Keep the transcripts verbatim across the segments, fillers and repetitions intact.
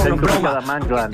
Sento picar de mans, Joan.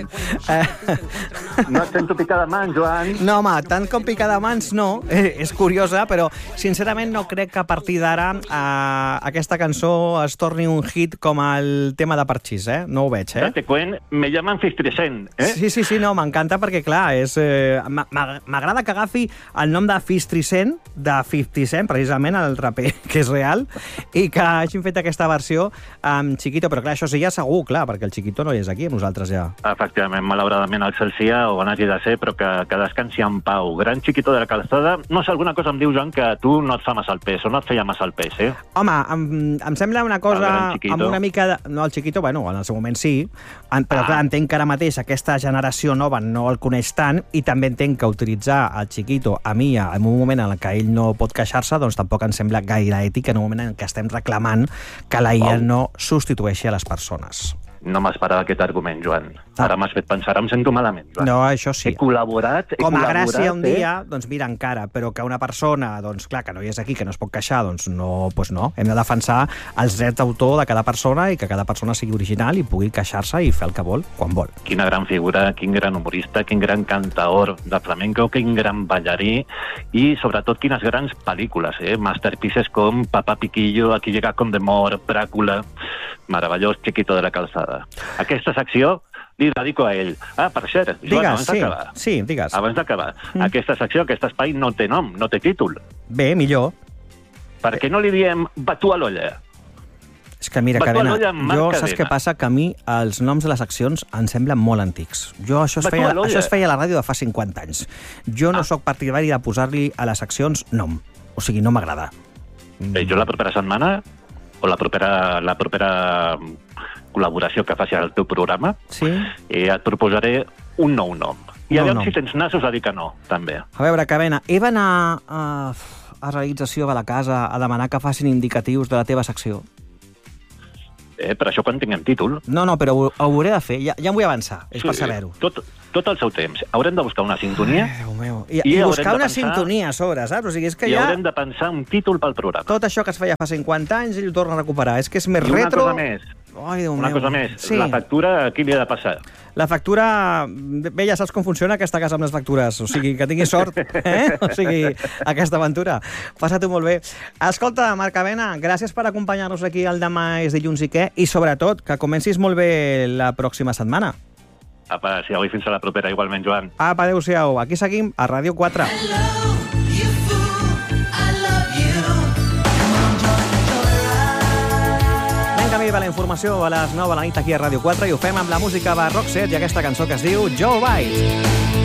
No et sento picar de mans, Joan. No, home, tant com picar de mans no, eh, és curiosa, però sincerament no crec que a partir d'ara eh, aquesta cançó es torni un hit com el tema de Parchís, eh? No ho veig, eh? Te cuen, me llaman cinquanta cent, eh? Sí, sí, sí, no, m'encanta perquè, clar, és, eh, m'agrada que agafi el nom de cinquanta cent, de cinquanta cent, precisament, el raper, que és real, i que hagin fet aquesta versió amb Chiquito, però clar, això sí ja segur, clar, perquè el Chiquito no hi és aquí, amb nosaltres ja. Efectivament, malauradament el Celsià, o on hagi de ser, però que, que descansi en pau. Gran Chiquito de la calçada. No sé, alguna cosa em diu, Joan, que a tu no et fa massa el pes, o no et feia massa el pes, eh? Home, em, em sembla una cosa amb una mica... De... No, el Chiquito, bueno, en el seu moment sí, en, però ah. clar, entenc que ara mateix aquesta generació nova no el coneix tant, i també entenc que utilitzar el Chiquito a Mia en un moment en què ell no pot queixar-se, doncs tampoc em sembla gaire ètic en un moment en què estem reclamant que la I A oh. no substitueixi a les persones. No m'esperava aquest argument, Joan. Ah. Ara m'has fet pensar, em sento malament, Joan. No, això sí. He col·laborat, he Com a col·laborat, gràcia un dia, eh? doncs mira, encara, però que una persona, doncs clar, que no hi és aquí, que no es pot queixar, doncs no, doncs no. Hem de defensar els drets d'autor de cada persona i que cada persona sigui original i pugui queixar-se i fer el que vol, quan vol. Quina gran figura, quin gran humorista, quin gran cantaor de flamenco, quin gran ballarí i, sobretot, quines grans pel·lícules, eh? Masterpieces com Papá Piquillo, Aquí llega Condemor, Bràcula... Meravellós Chiquito de la calçada. Aquesta secció li dedico a ell. Ah, per cert, Joan, digues, abans sí, d'acabar. Sí, digues. Abans d'acabar. Mm. Aquesta secció, aquest espai, no té nom, no té títol. Bé, millor. Per què no li diem Batú a l'olla? És que mira, Cadena, jo saps què passa? Que a mi els noms de les seccions em semblen molt antics. Jo això es, feia, això es feia a la ràdio de fa cinquanta anys. Jo no ah. sóc partidari de posar-li a les seccions nom. O sigui, no m'agrada. Bé, jo la propera setmana o la propera, la propera col·laboració que faci al teu programa, sí? eh, et proposaré un nou nom. I a veure si tens nassos a dir que no, també. A veure, Cadena, he d'anar a, a realització de la casa a demanar que facin indicatius de la teva secció? Eh, per això quan tinguem títol. No, no, però ho, ho hauré de fer. Ja, ja em vull avançar, és sí, per saber-ho. Tot, tot el seu temps. Haurem de buscar una sintonia. Ai, Déu meu. I, i, i buscar una pensar, sintonia a sobre, saps? O sigui, és que I ja... haurem de pensar un títol pel programa. Tot això que es feia fa cinquanta anys, ell ho torna a recuperar. És que és més I retro... una cosa més. Ai, Déu una meu. cosa més. Sí. La factura, a qui li ha de passar? La factura... Bé, ja saps com funciona aquesta casa amb les factures. O sigui, que tinguis sort, eh? O sigui, aquesta aventura. Passa-t'ho molt bé. Escolta, Marc Avena, gràcies per acompanyar-nos aquí al Demà és dilluns i què, i sobretot, que comencis molt bé la pròxima setmana. Apa, si avui fins a la propera, igualment, Joan. Apa, adéu-siau. Aquí seguim a Ràdio quatre. Hello, you fool, I love you. Anem camí de la informació a les nou de la nit aquí a Ràdio quatre i ho fem amb la música de Roxette i aquesta cançó que es diu Joe Biden.